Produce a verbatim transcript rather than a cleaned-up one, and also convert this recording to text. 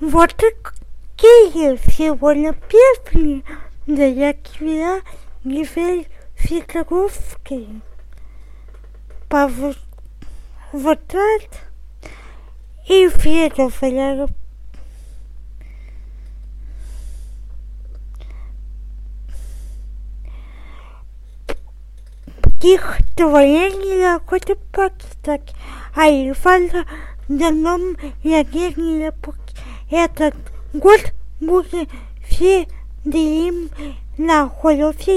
Вот и какие сегодня песни для тебя Гифель Федоровский. Повод и Федоровский. Стихотворение какое-то подстать, а Ивана данном ягерния этот год будет все дрим на холосе.